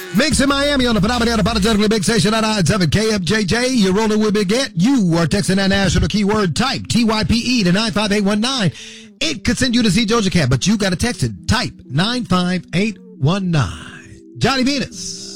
Mix in Miami on the phenomenal apologetically big station at 97 KFJJ. You're rolling with Big Ed. You are texting that national keyword type TYPE to 95819. It could send you to see Georgia Cat, but you got to text it. Type 95819. Johnny Venus.